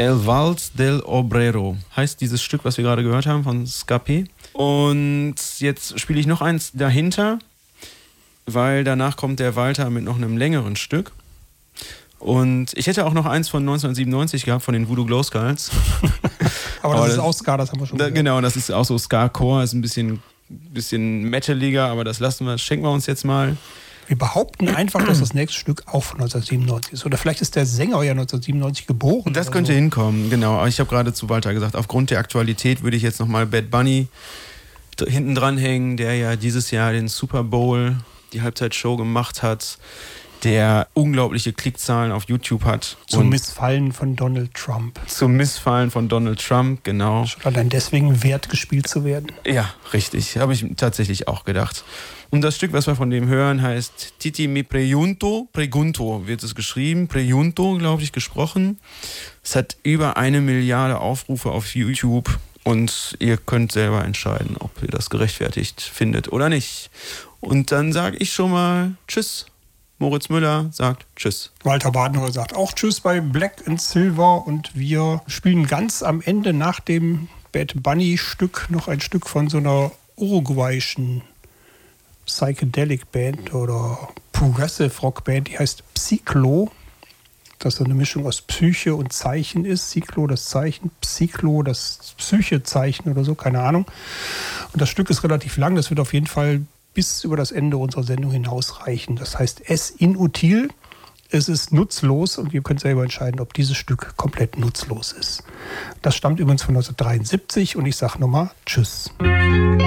El Vals del Obrero heißt dieses Stück, was wir gerade gehört haben von Ska P. Und jetzt spiele ich noch eins dahinter, weil danach kommt der Walter mit noch einem längeren Stück. Und ich hätte auch noch eins von 1997 gehabt, von den Voodoo Glow Skulls. Aber das ist auch Ska, das haben wir schon gehört. Genau, das ist auch so Ska-Core, ist ein bisschen metaliger, aber das schenken wir uns jetzt mal. Wir behaupten einfach, dass das nächste Stück auch von 1997 ist. Oder vielleicht ist der Sänger ja 1997 geboren. Das könnte hinkommen, genau. Aber ich habe gerade zu Walter gesagt, aufgrund der Aktualität würde ich jetzt nochmal Bad Bunny hinten dranhängen, der ja dieses Jahr den Super Bowl, die Halbzeitshow gemacht hat, der unglaubliche Klickzahlen auf YouTube hat. Zum Missfallen von Donald Trump. Zum Missfallen von Donald Trump, genau. Schon allein deswegen wert, gespielt zu werden. Ja, richtig. Habe ich tatsächlich auch gedacht. Und das Stück, was wir von dem hören, heißt Titi mi pregunto. Pregunto wird es geschrieben. Pregunto, glaube ich, gesprochen. Es hat über 1 Milliarde Aufrufe auf YouTube. Und ihr könnt selber entscheiden, ob ihr das gerechtfertigt findet oder nicht. Und dann sage ich schon mal Tschüss. Moritz Müller sagt Tschüss. Walter Badenheuer sagt auch Tschüss bei Black and Silver. Und wir spielen ganz am Ende nach dem Bad Bunny-Stück noch ein Stück von so einer uruguayischen Psychedelic Band oder Progressive Rock Band, die heißt Psyklo. Das so eine Mischung aus Psyche und Zeichen ist. Psyklo das Zeichen, Psyklo das Psyche-Zeichen oder so, keine Ahnung. Und das Stück ist relativ lang, das wird auf jeden Fall bis über das Ende unserer Sendung hinausreichen. Das heißt, es inutil, es ist nutzlos und ihr könnt selber entscheiden, ob dieses Stück komplett nutzlos ist. Das stammt übrigens von 1973 und ich sage nochmal Tschüss.